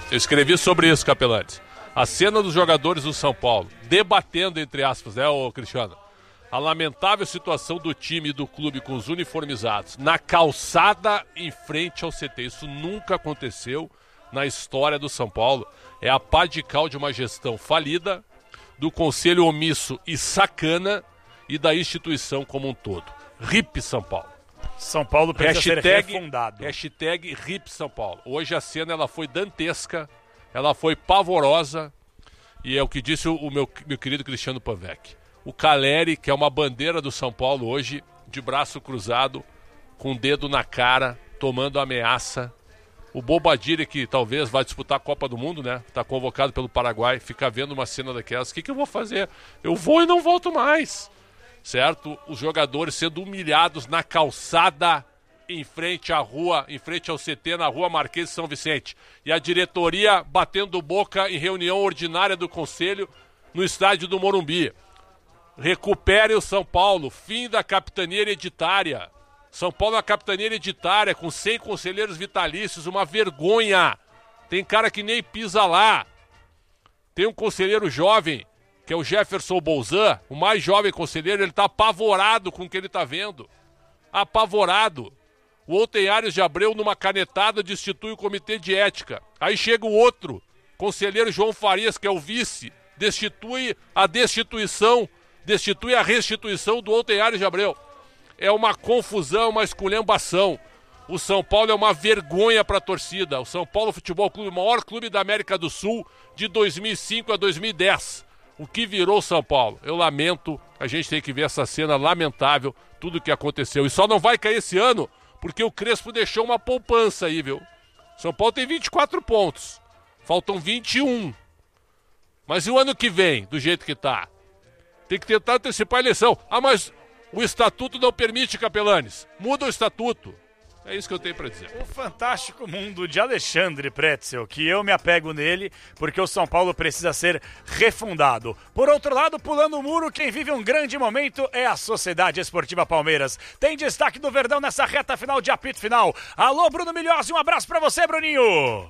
Eu escrevi sobre isso, Capelanes. A cena dos jogadores do São Paulo, debatendo, entre aspas, né, ô Cristiano? A lamentável situação do time e do clube com os uniformizados na calçada em frente ao CT. Isso nunca aconteceu na história do São Paulo. É a pá de cal de uma gestão falida, do conselho omisso e sacana e da instituição como um todo. RIP São Paulo. São Paulo precisa ser refundado. Hashtag RIP São Paulo. Hoje a cena ela foi dantesca, ela foi pavorosa, e é o que disse o meu querido Cristiano Pavec. O Caleri, que é uma bandeira do São Paulo hoje, de braço cruzado, com o dedo na cara, tomando ameaça. O Bobadilha, que talvez vai disputar a Copa do Mundo, né? Está convocado pelo Paraguai, fica vendo uma cena daquelas. O que eu vou fazer? Eu vou e não volto mais. Certo? Os jogadores sendo humilhados na calçada em frente à rua, em frente ao CT, na rua Marquês de São Vicente. E a diretoria batendo boca em reunião ordinária do Conselho no estádio do Morumbi. Recupere o São Paulo, fim da capitania hereditária. São Paulo é uma capitania hereditária com 100 conselheiros vitalícios, uma vergonha. Tem cara que nem pisa lá. Tem um conselheiro jovem, que é o Jefferson Bolzan, o mais jovem conselheiro, ele está apavorado com o que ele está vendo. Apavorado. O Ontem Aires de Abreu, numa canetada, destitui o comitê de ética. Aí chega o outro, conselheiro João Farias, que é o vice, destitui a restituição do Ontem Aires de Abreu. É uma confusão, uma esculhambação. O São Paulo é uma vergonha para a torcida. O São Paulo Futebol Clube, o maior clube da América do Sul, de 2005 a 2010. O que virou o São Paulo? Eu lamento, a gente tem que ver essa cena lamentável, tudo o que aconteceu. E só não vai cair esse ano, porque o Crespo deixou uma poupança aí, viu? São Paulo tem 24 pontos, faltam 21. Mas e o ano que vem, do jeito que tá? Tem que tentar antecipar a eleição. Ah, mas o estatuto não permite, Capelanes. Muda o estatuto. É isso que eu tenho para dizer. O fantástico mundo de Alexandre Pretzel, que eu me apego nele, porque o São Paulo precisa ser refundado. Por outro lado, pulando o muro, quem vive um grande momento é a Sociedade Esportiva Palmeiras. Tem destaque do Verdão nessa reta final de apito final. Alô, Bruno Milhozzi, um abraço para você, Bruninho.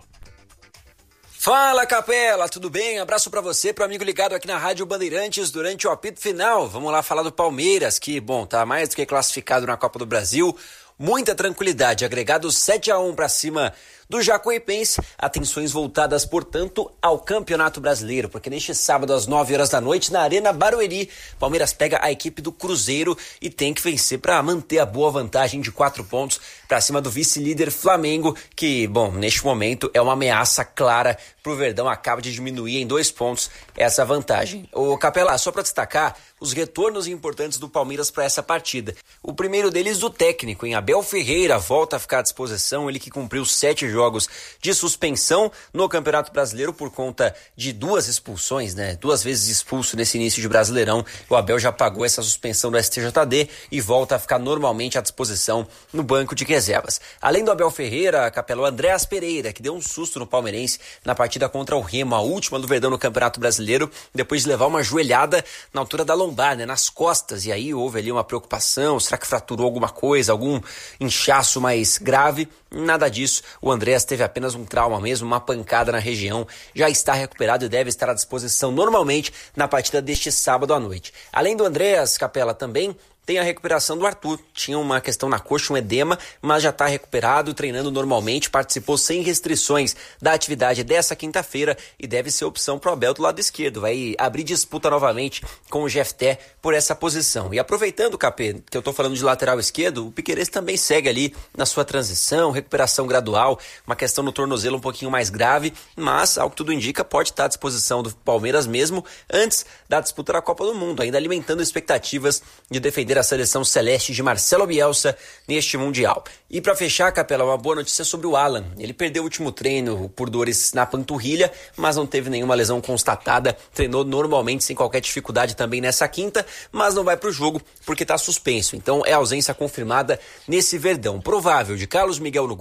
Fala, Capela, tudo bem? Abraço pra você, pro amigo ligado aqui na Rádio Bandeirantes durante o apito final. Vamos lá falar do Palmeiras, que, bom, tá mais do que classificado na Copa do Brasil. Muita tranquilidade, agregado 7-1 para cima do Jacuipense. Atenções voltadas, portanto, ao Campeonato Brasileiro, porque neste sábado às 9 horas da noite, na Arena Barueri, Palmeiras pega a equipe do Cruzeiro e tem que vencer para manter a boa vantagem de 4 pontos para cima do vice-líder Flamengo, que, bom, neste momento é uma ameaça clara pro Verdão, acaba de diminuir em 2 pontos essa vantagem. Ô Capela, só para destacar os retornos importantes do Palmeiras para essa partida. O primeiro deles do técnico, em Abel Ferreira, volta a ficar à disposição, ele que cumpriu 7 jogos de suspensão no Campeonato Brasileiro por conta de 2 expulsões, né? 2 vezes expulso nesse início de Brasileirão. O Abel já pagou essa suspensão do STJD e volta a ficar normalmente à disposição no banco de reservas. Além do Abel Ferreira, Capela, o Andréas Pereira, que deu um susto no palmeirense na partida contra o Remo, a última do Verdão no Campeonato Brasileiro, depois de levar uma joelhada na altura da lombar, né, nas costas, e aí houve ali uma preocupação, será que fraturou alguma coisa, algum inchaço mais grave? Nada disso, o Andréas teve apenas um trauma mesmo, uma pancada na região, já está recuperado e deve estar à disposição normalmente na partida deste sábado à noite. Além do Andréas, Capela, também tem a recuperação do Arthur, tinha uma questão na coxa, um edema, mas já está recuperado, treinando normalmente, participou sem restrições da atividade dessa quinta-feira e deve ser opção para o Abel do lado esquerdo, vai abrir disputa novamente com o Jefté por essa posição. E aproveitando, Capê, que eu estou falando de lateral esquerdo, o Piquerez também segue ali na sua transição, recuperação gradual, uma questão no tornozelo um pouquinho mais grave, mas, ao que tudo indica, pode estar à disposição do Palmeiras mesmo antes da disputa da Copa do Mundo, ainda alimentando expectativas de defender a seleção celeste de Marcelo Bielsa neste Mundial. E para fechar, Capela, uma boa notícia sobre o Alan. Ele perdeu o último treino por dores na panturrilha, mas não teve nenhuma lesão constatada, treinou normalmente sem qualquer dificuldade também nessa quinta, mas não vai para o jogo porque está suspenso. Então é ausência confirmada nesse Verdão. Provável de Carlos Miguel no gol,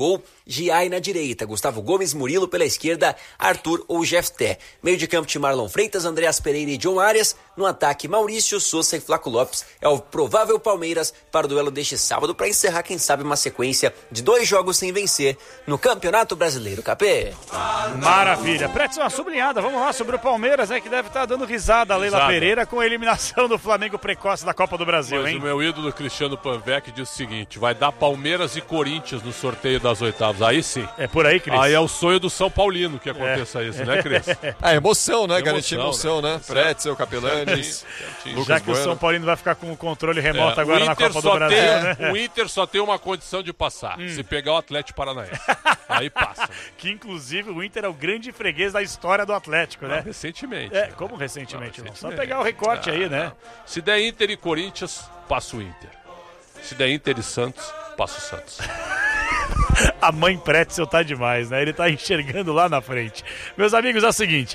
Giai na direita, Gustavo Gomes, Murilo pela esquerda, Arthur ou Jefté. Meio de campo de Marlon Freitas, Andreas Pereira e John Arias. No ataque, Maurício, Sousa e Flaco Lopes. É o provável Palmeiras para o duelo deste sábado, para encerrar, quem sabe, uma sequência de 2 jogos sem vencer no Campeonato Brasileiro, Capê. Maravilha. Pretz, uma sublinhada, vamos lá, sobre o Palmeiras, que deve estar dando risada a Leila Pereira com a eliminação do Flamengo precoce da Copa do Brasil, Mas hein? o meu ídolo Cristiano Panvec diz o seguinte: vai dar Palmeiras e Corinthians no sorteio das oitavas. Aí sim. É por aí, Cris? Aí é o sonho do São Paulino que aconteça isso, né, Cris? Emoção, né? Garantir emoção, né? Pretzel, Capelanes, Já que o São Paulino vai ficar com o controle remoto agora na Copa do Brasil, né? O Inter só tem uma condição de passar, se pegar o Atlético Paranaense. Aí passa. Né? Que, inclusive, o Inter é o grande freguês da história do Atlético, né? Recentemente. Como recentemente? Não. Só pegar o recorte aí, né? Se der Inter e Corinthians, passa o Inter. Se der Inter e Santos, passa o Santos. A mãe Pretzel tá demais, né? Ele tá enxergando lá na frente. Meus amigos, é o seguinte,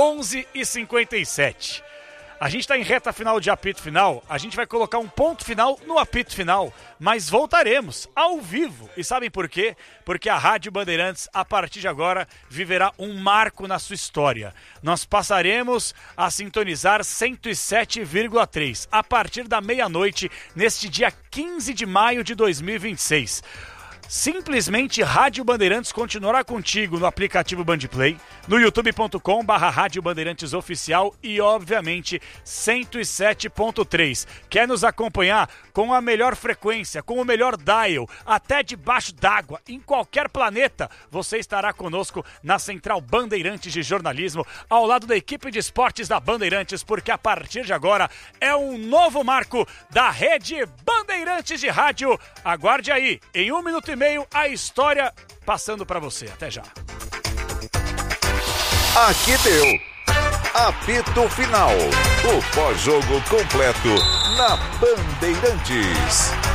11h57. A gente está em reta final de apito final, a gente vai colocar um ponto final no apito final, mas voltaremos ao vivo. E sabem por quê? Porque a Rádio Bandeirantes, a partir de agora, viverá um marco na sua história. Nós passaremos a sintonizar 107,3 a partir da meia-noite, neste dia 15 de maio de 2026. Simplesmente Rádio Bandeirantes continuará contigo no aplicativo Bandplay, no youtube.com/Rádio Bandeirantes Oficial e, obviamente, 107.3. Quer nos acompanhar com a melhor frequência, com o melhor dial, até debaixo d'água, em qualquer planeta, você estará conosco na Central Bandeirantes de Jornalismo, ao lado da equipe de esportes da Bandeirantes, porque a partir de agora é um novo marco da rede Bandeirantes de Rádio. Aguarde aí, em 1 minuto e meio, a história passando para você. Até já. Aqui deu. Apito Final. O pós-jogo completo na Bandeirantes.